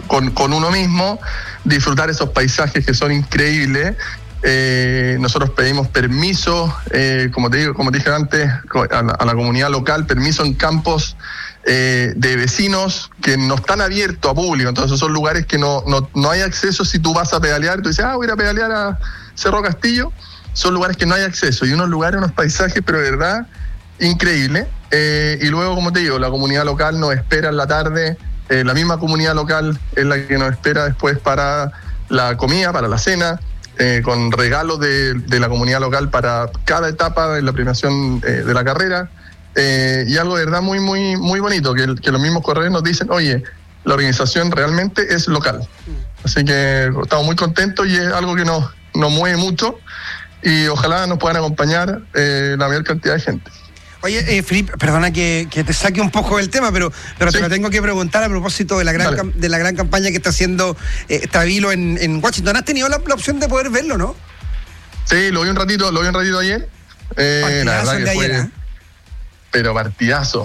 con uno mismo, disfrutar esos paisajes que son increíbles. Nosotros pedimos permiso, como dije antes, a la comunidad local, permiso en campos de vecinos que no están abiertos a público. Entonces son lugares que no hay acceso. Si tú vas a pedalear, tú dices, voy a ir a pedalear a Cerro Castillo, son lugares que no hay acceso, y unos paisajes, pero de verdad, increíbles. Y luego, como te digo, la comunidad local nos espera en la tarde, la misma comunidad local es la que nos espera después para la comida, para la cena, con regalos de la comunidad local para cada etapa de la premiación de la carrera. Y algo de verdad muy, muy, muy bonito, que los mismos corredores nos dicen, oye, la organización realmente es local. Así que estamos muy contentos y es algo que nos mueve mucho, y ojalá nos puedan acompañar la mayor cantidad de gente. Oye, Felipe, perdona que te saque un poco del tema, pero sí, te lo tengo que preguntar a propósito de la gran campaña que está haciendo Stabilo en Washington. ¿Has tenido la opción de poder verlo, no? Sí, lo vi un ratito ayer. La verdad que fue... Ayer, pero partidazo.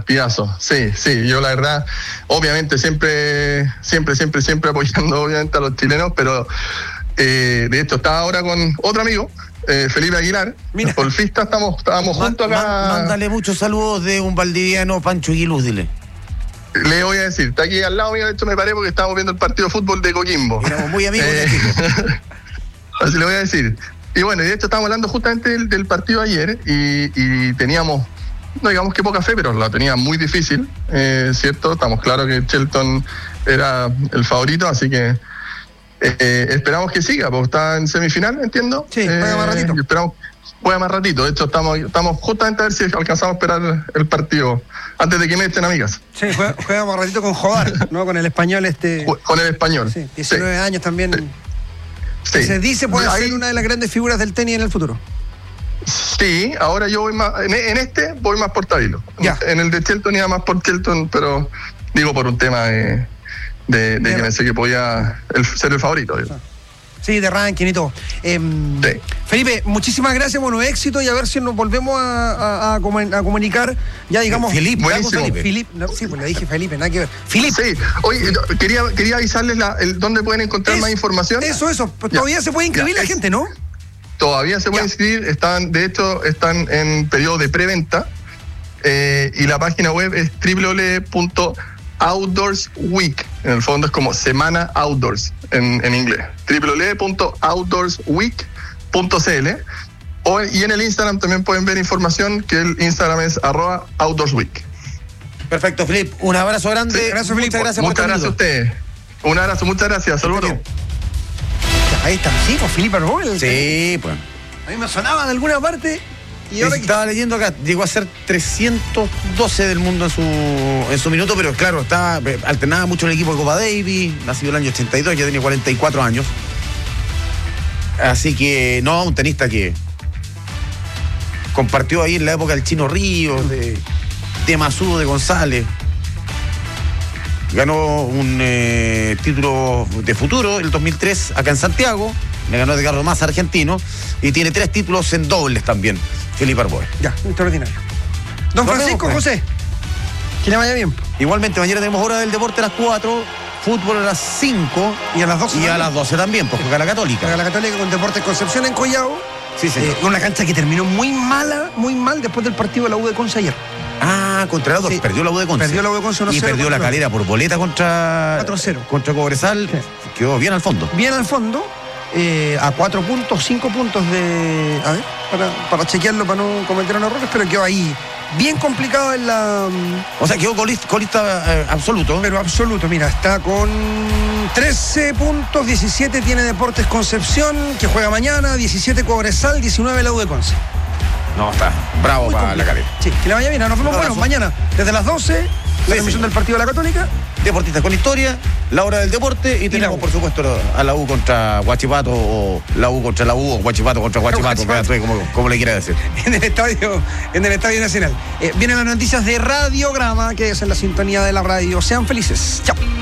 Sí, yo la verdad, obviamente siempre apoyando obviamente a los chilenos, pero de hecho estaba ahora con otro amigo, Felipe Aguilar, golfista, estábamos juntos acá. Mándale muchos saludos de un valdiviano, Pancho Aguiluz, dile. Le voy a decir, está aquí al lado mío, de hecho me paré porque estábamos viendo el partido de fútbol de Coquimbo. Éramos muy amigos de equipo. Así le voy a decir. Y bueno, de hecho estábamos hablando justamente del partido ayer, y teníamos, no digamos que poca fe, pero la tenía muy difícil, ¿cierto? Estamos claros que Shelton era el favorito, así que esperamos que siga, porque está en semifinal, entiendo. Sí, juega más ratito. Esperamos juega más ratito. De hecho, estamos justamente a ver si alcanzamos a esperar el partido antes de que me echen, amigas. Sí, juega más ratito con Jodar, ¿no? Con el español Con el español. Sí, 19 años también. Sí. Se dice puede ser una de las grandes figuras del tenis en el futuro. Sí, ahora yo voy más, voy más por Stabilo. En el de Shelton iba más por Shelton, pero digo por un tema de que pensé que podía ser el favorito. Sí, de ranking y todo. Sí. Felipe, muchísimas gracias, bueno, éxito, y a ver si nos volvemos a comunicar. Ya digamos, Felipe. Sí, pues le dije Felipe, nada que ver. Felipe. Sí, oye, quería avisarles dónde pueden encontrar más información. Eso, pues todavía se puede inscribir la gente, ¿no? Todavía se puede inscribir, están en periodo de preventa, y la página web es www.outdoorsweek. En el fondo es como Semana Outdoors en inglés. www.outdoorsweek.cl. Y en el Instagram también pueden ver información, que el Instagram es @outdoorsweek. Perfecto, Felipe. Un abrazo grande. Gracias, Felipe. Muchas gracias a ustedes. Un abrazo, muchas gracias. Saludos. Ahí está, sí, pues Felipe Arbol. Sí, pues. A mí me sonaba de alguna parte. Y ahora estaba leyendo acá, llegó a ser 312 del mundo en su minuto, pero claro, alternaba mucho el equipo de Copa Davis, nació el año 82, ya tenía 44 años. Así que, no, un tenista que compartió ahí en la época del Chino Ríos, de Masú, de González. Ganó un título de futuro el 2003 acá en Santiago. Le ganó Edgardo Massa, argentino. Y tiene 3 títulos en dobles también, Felipe Arbol. Ya, extraordinario. Don Francisco, pues. José, que le vaya bien. Igualmente, mañana tenemos hora del deporte a las 4, fútbol a las 5. Y a las 12 Y a las 12 también, porque juega la Católica. Juega la Católica con Deportes Concepción en Collao. Sí, señor. Una cancha que terminó muy mal después del partido de la U de Conce ayer. Contra la U, perdió la U de Conce. Perdió la U de Conce 1-0. Y perdió la Calera por boleta contra 4-0. Contra Cobresal. Sí. Quedó bien al fondo. Bien al fondo. A 4 puntos, 5 puntos de... A ver, para chequearlo, para no cometer errores, pero quedó ahí bien complicado en la... O sea, quedó colista absoluto. Pero absoluto, mira, está con 13 puntos, 17 tiene Deportes Concepción, que juega mañana, 17 Cobresal, 19 la U de Conce. No, está bravo muy para la Calera. Sí, que le vaya bien. Nos vemos mañana, desde las 12, la transmisión del partido de la Católica. Deportistas con historia, la hora del deporte, y tenemos, por supuesto, a la U contra Huachipato, o la U contra la U, o Huachipato contra Huachipato, como le quiera decir. En el Estadio Nacional. Vienen las noticias de Radiograma, que es en la sintonía de la radio. Sean felices. Chao.